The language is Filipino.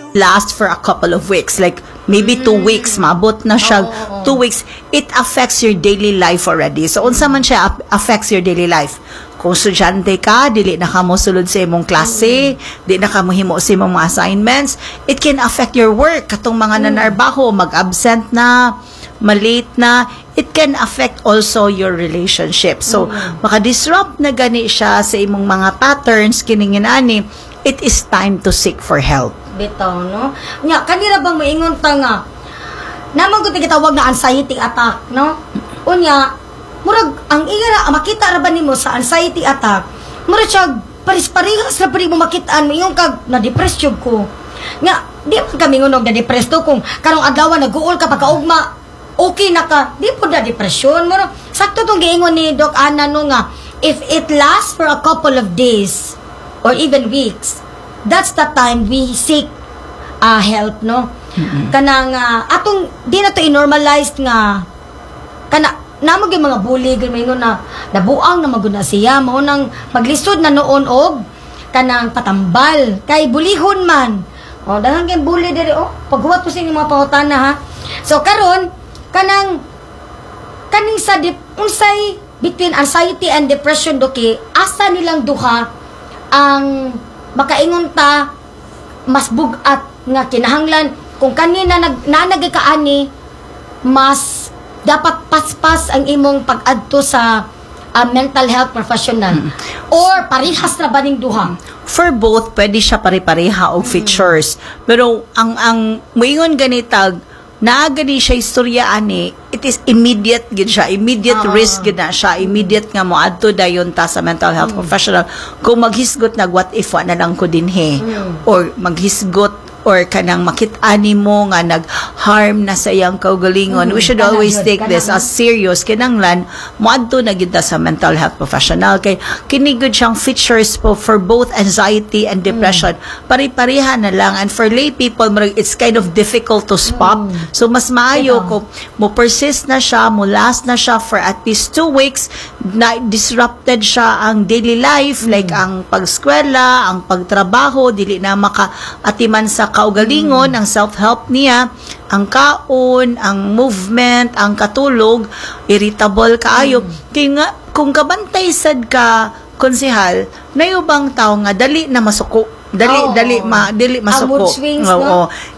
last for a couple of weeks, like maybe 2 weeks, maabot na siya 2 weeks, it affects your daily life already. So unsa man siya affects your daily life? Kung estudyante ka, dili na ka mo sulod sa imong klase, di na ka mo himo sa imong mga assignments, it can affect your work. Katong mga nanarbaho, mag-absent na, malate na, it can affect also your relationship. So, maka-disrupt na gani siya sa imong mga patterns, kiningin ani, it is time to seek for help. Bitaw, no? Nya, kanira bang maingon ta nga, naman ko gitawag na anxiety attack, no? Unya, murag, ang iya makita ra ba nimo sa anxiety attack, murag siya, paris-parihas na pa rin mo makitaan mo, yung kag, na-depress yun ko. Nga, di man kami ngunog na-depress to, kung karong adlaw nag-uol ka pagkaugma, okay na ka, di po na depression. Murag, sakto tong giingon ni Doc Ana no nga, if it lasts for a couple of days, or even weeks, that's the time we seek help, no? Kanang atong di na to i-normalized nga kana namo gyud mga bully gyud maingon na nabuang na maguna siya mao nang maglisod na noon og kanang patambal kay bulihon man. O daghang kay bully diri paghuwat po sa mga pangutana ha. So karon kaning sa unsay between anxiety and depression doki asa nilang duha ang makaingon ta mas bugat nga kinahanglan kung kanina nanagikaani mas dapat paspas ang imong pag-adto sa mental health professional or parihas na ba ning duha? For both, pwede siya pare-pareha og features. Pero ang moingon ganitag naagani siya istorya ani, it is immediate gid siya, immediate risk gid na siya, immediate nga mo adto dayon ta sa mental health professional. Kung maghisgot nag what if wa na lang ko dinhi or maghisgot or kanang makit-ani mo nga nag-harm na sa iyang kaugalingon, we should always take this as serious. Kinanglan, moadto na gid ta sa mental health professional. Kay kini gud siyang features po for both anxiety and depression. Pare-pareha na lang. And for lay people, it's kind of difficult to spot. So, mas maayo kung mo persist na siya, mo last na siya for at least 2 weeks, na disrupted siya ang daily life, like ang pagskwela, ang pagtrabaho, dili na makaatiman sa kaugalingon, ang self-help niya, ang kaon, ang movement, ang katulog, irritable kaayo. Kaya nga, kung kabantay sad ka, konsehal, na bang tao nga, dali na masuko. Dili masuko. Ang mood swings, no?